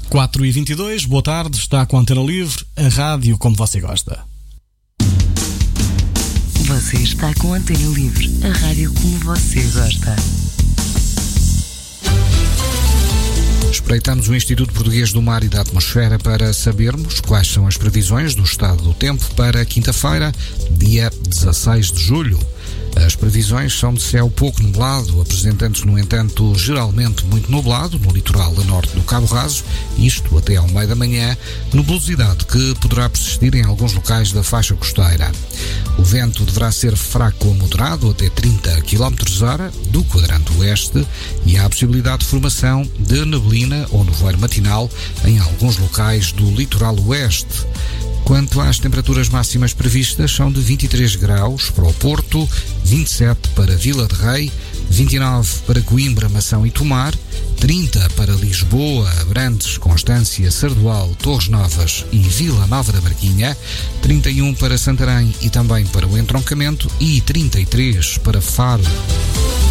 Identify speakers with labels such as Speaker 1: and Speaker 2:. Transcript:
Speaker 1: 4h22, boa tarde, está com a Antena Livre, a rádio como você gosta.
Speaker 2: Você está com a Antena Livre, a rádio como você gosta.
Speaker 3: Espreitamos o Instituto Português do Mar e da Atmosfera para sabermos quais são as previsões do estado do tempo para quinta-feira, dia 16 de julho. As previsões são de céu pouco nublado, apresentando-se, no entanto, geralmente muito nublado no litoral a norte do Cabo Raso, isto até ao meio da manhã, nebulosidade que poderá persistir em alguns locais da faixa costeira. O vento deverá ser fraco ou moderado, até 30 km/h, do quadrante oeste, e há a possibilidade de formação de neblina ou nevoeiro matinal em alguns locais do litoral oeste. Quanto às temperaturas máximas previstas, são de 23 graus para o Porto, 27 para Vila de Rei, 29 para Coimbra, Mação e Tomar, 30 para Lisboa, Abrantes, Constância, Sardual, Torres Novas e Vila Nova da Barquinha, 31 para Santarém e também para o Entroncamento e 33 para Faro.